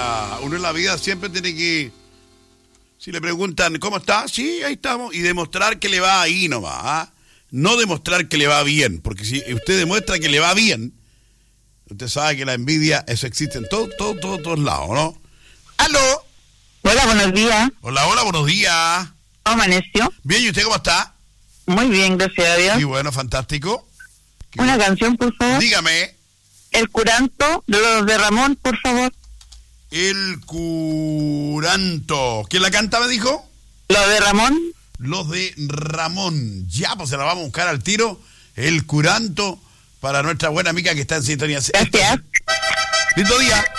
sea, uno en la vida siempre tiene que, si le preguntan, ¿cómo está? Sí, ahí estamos. Y demostrar que le va ahí nomás, ¿ah? No demostrar que le va bien, porque si usted demuestra que le va bien, usted sabe que la envidia, eso existe en todos lados, ¿no? ¡Aló! Hola, buenos días. Hola, buenos días. ¿Cómo amaneció? Bien, ¿y usted cómo está? Muy bien, gracias a Dios. Y bueno, fantástico. Una canción, por favor. Dígame. El curanto de los de Ramón, por favor. El curanto. ¿Quién la canta, me dijo? Los de Ramón. Los de Ramón. Ya, pues se la vamos a buscar al tiro. El curanto para nuestra buena amiga que está en sintonía. Gracias. Lindo día.